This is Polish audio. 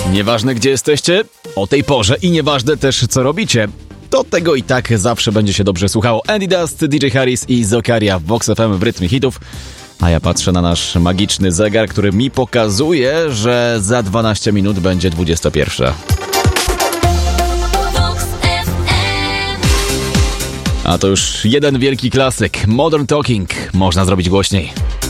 Nieważne gdzie jesteście, o tej porze i nieważne też co robicie, to tego i tak zawsze będzie się dobrze słuchało. Andy Dust, DJ Harris i Zokaria w Vox FM w rytmie hitów. A ja patrzę na nasz magiczny zegar, który mi pokazuje, że za 12 minut będzie 21. A to już jeden wielki klasyk. Modern Talking. Można zrobić głośniej.